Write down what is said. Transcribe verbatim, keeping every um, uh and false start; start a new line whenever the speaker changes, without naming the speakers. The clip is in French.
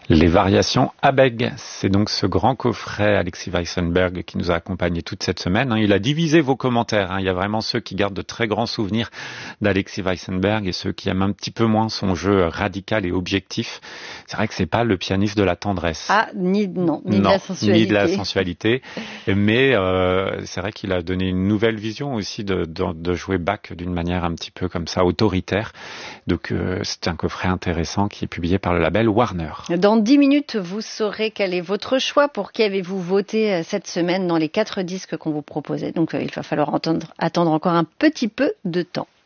Les variations Abegg, c'est donc ce grand coffret Alexis Weissenberg qui nous a accompagnés toute cette semaine. Il a divisé vos commentaires. Il y a vraiment ceux qui gardent de très grands souvenirs d'Alexis Weissenberg et ceux qui aiment un petit peu moins son jeu radical et objectif. C'est vrai que c'est pas le pianiste de la tendresse.
Ah, ni, non, ni
non,
de la sensualité.
Ni de la sensualité. Mais euh, c'est vrai qu'il a donné une nouvelle vision aussi de, de, de jouer Bach d'une manière un petit peu comme ça, autoritaire. Donc euh, c'est un coffret intéressant qui est publié par le label Warner.
Dans dix minutes, vous saurez quel est votre choix. Pour qui avez-vous voté cette semaine dans les quatre disques qu'on vous proposait. Donc euh, il va falloir entendre, attendre encore un petit peu de temps.